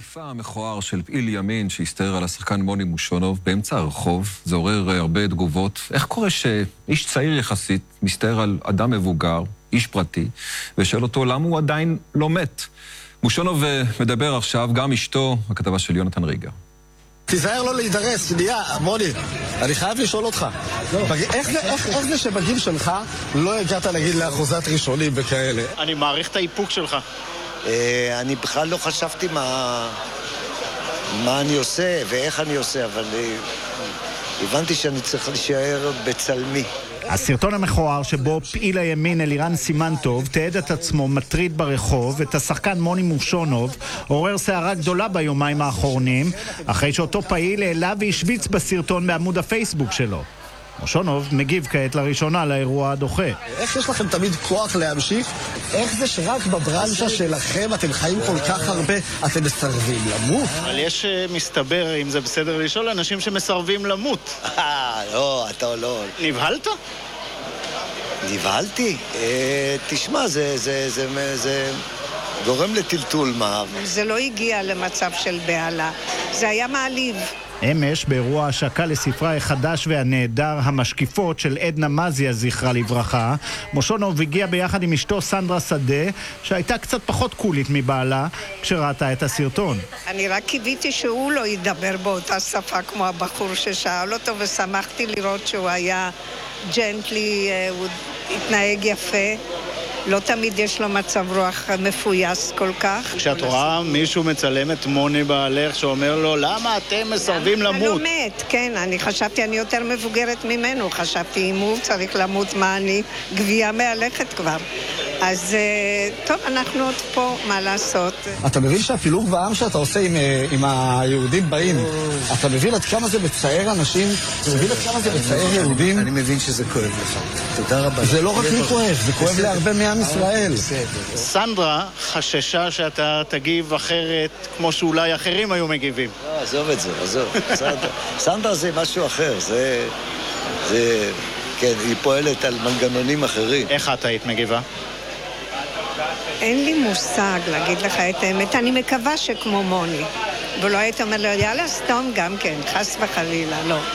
התקיפה המכוער של פעיל ימין שהסתער על השחקן מוני מושונוב באמצע הרחוב, זה עורר הרבה תגובות. איך קורה שאיש צעיר יחסית מסתער על אדם מבוגר, איש פרטי, ושאל אותו למה הוא עדיין לא מת? מושונוב מדבר עכשיו, גם אשתו, הכתבה של יונתן ריגר. תיזהר לא להידרס, שנייה, מוני, אני חייב לשאול אותך. איך זה שבגיל שלך לא הגעת להגיד לאחוזת ראשונים וכאלה? אני מעריך את האיפוק שלך. אני בכלל לא חשבתי מה אני עושה ואיך אני עושה, אבל הבנתי שאני צריך להישאר בצלמי. הסרטון המכוער שבו פעיל הימין אלירן סימנטוב תיעד את עצמו מטריד ברחוב את השחקן מוני מושונוב עורר סערה גדולה ביומיים האחרונים אחרי שאותו פעיל העלה והשוויץ בסרטון בעמוד הפייסבוק שלו. מושונוב מגיב כעת לראשונה לאירוע הדוחה. איך יש לכם תמיד כוח להמשיך? איך זה שרק בברנז'ה שלכם אתם חיים כל כך הרבה, אתם מסרבים למות? אבל יש מסתבר, אם זה בסדר לשאול, אנשים שמסרבים למות. לא, אתה לא. נבהלת? נבהלתי? תשמע, זה גורם לטלטול מה. זה לא הגיע למצב של בהלה, זה היה מעליב. אמש באירוע השקה לספרה החדש והנהדר המשקיפות של עדנה מזיה זכרה לברכה, מושונוב הגיע ביחד עם אשתו סנדרה שדה שהייתה קצת פחות קולית מבעלה כשראתה את הסרטון. אני רק קיוויתי שהוא לא ידבר באותה שפה כמו הבחור ששאל אותו, ושמחתי לראות שהוא היה ג'נטלי, הוא התנהג יפה. לא תמיד יש לו מצב רוח מפויס כל כך. כשאת רואה מישהו מצלם את מוני בעלך שאומר לו, למה אתם מסרבים למות? אני לא מת, כן, אני חשבתי, אני יותר מבוגרת ממנו, חשבתי אם הוא צריך למות, מה אני גבייה מהלכת כבר. אז טוב, אנחנו עוד פה, מה לעשות? אתה מבין שהפילוג בעם שאתה עושה עם היהודים באים, אתה מבין עד כמה זה מצער אנשים? אתה מבין עד כמה זה מצער יהודים? אני מבין שזה כואב לך. תודה רבה. זה לא רק לי כואב, זה כואב להרבה מעם ישראל. סנדרה חששה שאתה תגיב אחרת כמו שאולי אחרים היו מגיבים. לא, עזוב את זה, עזוב. סנדרה זה משהו אחר, כן, היא פועלת על מנגנונים אחרים. איך את היית מגיבה? אין לי מושג להגיד לך את האמת, אני מקווה שכמו מוני. ולא היית אומר לו, יאללה סתום גם כן, חס וחלילה, לא.